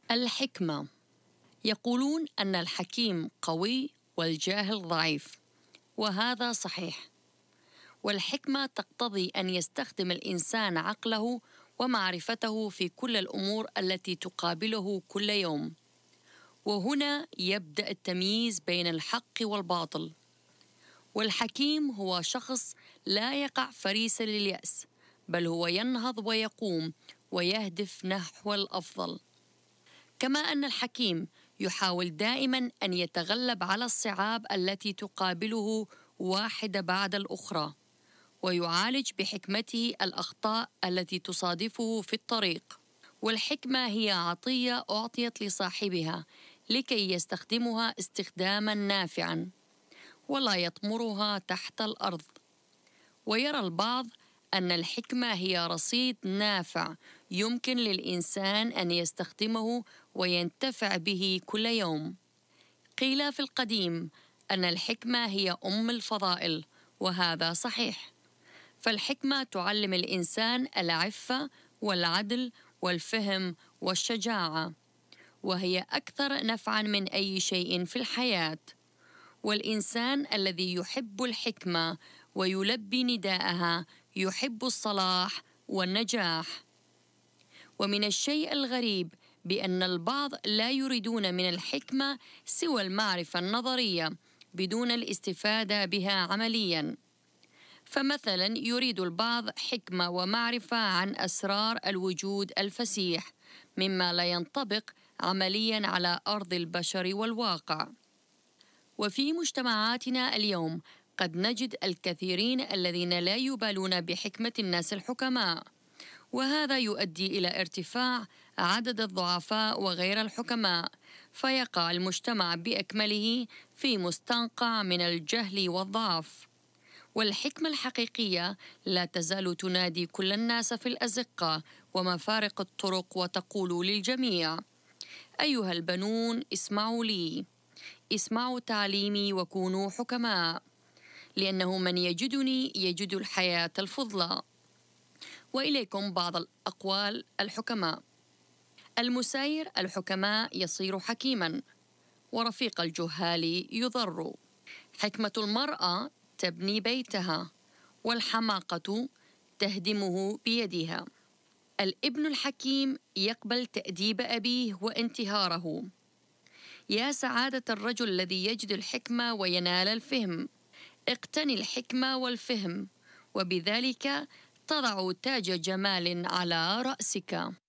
الحكمة. يقولون أن الحكيم قوي والجاهل ضعيف، وهذا صحيح. والحكمة تقتضي أن يستخدم الإنسان عقله ومعرفته في كل الأمور التي تقابله كل يوم. وهنا يبدأ التمييز بين الحق والباطل. والحكيم هو شخص لا يقع فريسة لليأس، بل هو ينهض ويقوم ويهدف نحو الأفضل. كما أن الحكيم يحاول دائما أن يتغلب على الصعاب التي تقابله واحدة بعد الأخرى، ويعالج بحكمته الأخطاء التي تصادفه في الطريق. والحكمة هي عطية أعطيت لصاحبها لكي يستخدمها استخداما نافعا، ولا يطمرها تحت الأرض. ويرى البعض أن الحكمة هي رصيد نافع يمكن للإنسان أن يستخدمه وينتفع به كل يوم. قيل في القديم أن الحكمة هي أم الفضائل، وهذا صحيح. فالحكمة تعلم الإنسان العفة والعدل والفهم والشجاعة، وهي أكثر نفعاً من أي شيء في الحياة. والإنسان الذي يحب الحكمة ويلبي نداءها يحب الصلاح والنجاح. ومن الشيء الغريب بأن البعض لا يريدون من الحكمة سوى المعرفة النظرية بدون الاستفادة بها عملياً. فمثلاً يريد البعض حكمة ومعرفة عن أسرار الوجود الفسيح، مما لا ينطبق عملياً على أرض البشر والواقع. وفي مجتمعاتنا اليوم قد نجد الكثيرين الذين لا يبالون بحكمة الناس الحكماء، وهذا يؤدي إلى ارتفاع عدد الضعفاء وغير الحكماء، فيقع المجتمع بأكمله في مستنقع من الجهل والضعف. والحكمة الحقيقية لا تزال تنادي كل الناس في الأزقة ومفارق الطرق وتقول للجميع: أيها البنون اسمعوا لي، اسمعوا تعليمي وكونوا حكماء، لأنه من يجدني يجد الحياة الفضلى. وإليكم بعض الأقوال الحكماء: المساير الحكماء يصير حكيما، ورفيق الجهال يضر. حكمة المرأة تبني بيتها، والحماقة تهدمه بيدها. الابن الحكيم يقبل تأديب أبيه وانتهاره. يا سعادة الرجل الذي يجد الحكمة وينال الفهم. اقتني الحكمة والفهم، وبذلك تضع تاج جمال على رأسك.